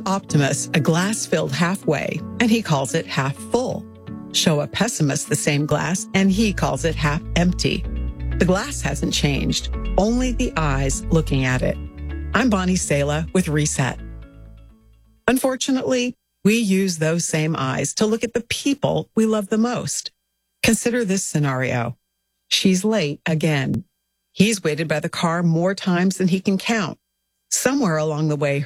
optimist a glass filled halfway, and he calls it half full. Show a pessimist the same glass, and he calls it half empty. The glass hasn't changed, only the eyes looking at it. I'm Bonnie Sala with Reset. Unfortunately, we use those same eyes to look at the people we love the most. Consider this scenario. She's late again. He's waited by the car more times than he can count. Somewhere along the way,